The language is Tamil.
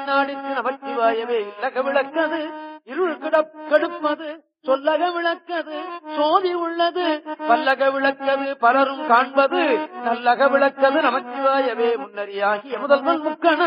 நாடிற்கு நமச்சிவாயவே இல்லக விளக்கது இருள் கடுப்பது சொல்லக விளக்கது சோதி உள்ளது பல்லக விளக்கது பலரும் காண்பது நல்லக விளக்கது நமச்சிவாயவே முன்னறியாகிய முதல்வன் முக்கண